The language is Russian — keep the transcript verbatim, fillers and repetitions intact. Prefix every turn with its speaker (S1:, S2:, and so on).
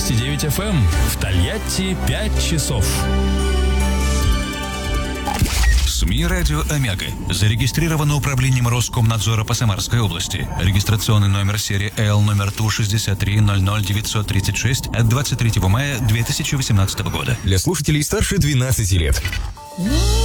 S1: девяносто девять эф эм. В Тольятти пять часов.
S2: СМИ «Радио Омега» зарегистрировано управлением Роскомнадзора по Самарской области. Регистрационный номер серии Л номер Ту шестьдесят три ноль ноль девятьсот тридцать шесть от двадцать третьего мая две тысячи восемнадцатого года.
S3: Для слушателей старше двенадцати лет.